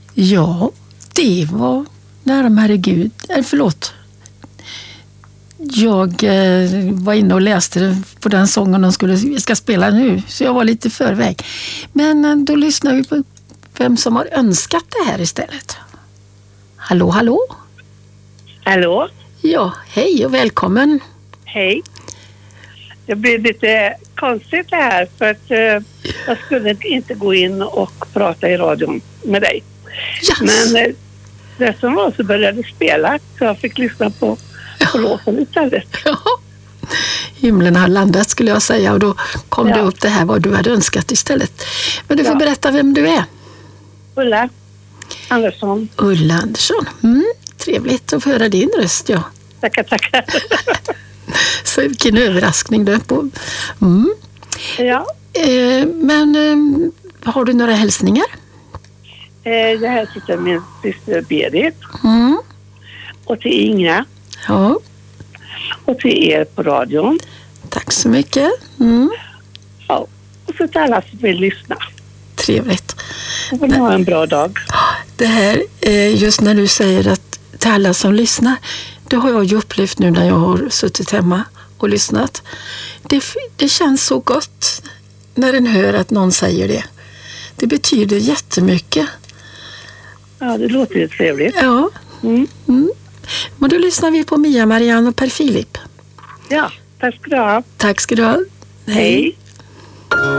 Ja, det var närmare Gud. Förlåt. Jag var inne och läste på den sången vi ska spela nu. Så jag var lite i förväg. Men då lyssnar vi på vem som har önskat det här istället. Hallå, hallå? Hallå? Ja, hej och välkommen. Hej. Det blir lite konstigt det här för att jag skulle inte gå in och prata i radion med dig. Yes. Men det som var så började spela så jag fick lyssna på låten istället. Ja. Himlen har landat skulle jag säga och då kom det upp det här vad du hade önskat istället. Men du får berätta vem du är. Ulla Andersson. Ulla Andersson. Trevligt att få höra din röst, ja. Tackar. Så vilken överraskning du är på. Ja. Men har du några hälsningar? Det här sitter min syster Berit. Och till Inga. Ja. Och till er på radion. Tack så mycket. Ja. Och så till alla som vill lyssna. Trevligt. Och vill ha en bra dag. Det här, just när du säger att till alla som lyssnar, det har jag ju upplevt nu när jag har suttit hemma och lyssnat. Det känns så gott när en hör att någon säger det. Det betyder jättemycket. Ja, det låter ju trevligt. Ja. Men då lyssnar vi på Mia, Marianne och Per Filip. Ja, tack ska du ha. Tack ska du ha. Hej.